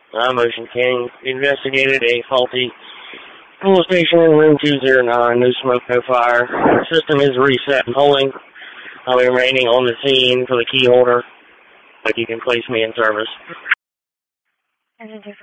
Motion King investigated a faulty fuel station in room 209. No smoke, no fire. System is reset and holding. I'll be remaining on the scene for the key holder, but you can place me in service.